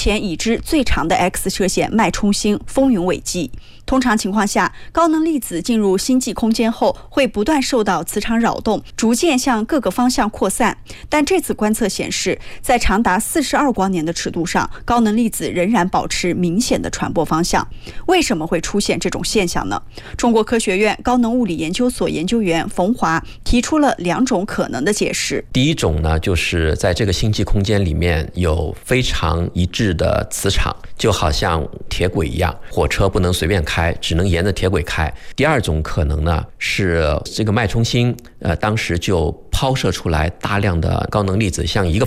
前已知最长的 X 射线脉冲星风云伟际。通常情况下，高能粒子进入星际空间后会不断受到磁场扰动，逐渐向各个方向扩散。但这次观测显示，在长达42光年的尺度上，高能粒子仍然保持明显的传播方向。为什么会出现这种现象呢？中国科学院高能物理研究所研究员冯华提出了2种可能的解释。 第一种呢，就是在这个星际空间里面有非常一致的磁场，就好像铁轨一样，火车不能随便开，只能沿着铁轨开。第二种可能呢，是这个脉冲星当时就抛射出来大量的高能粒子向一个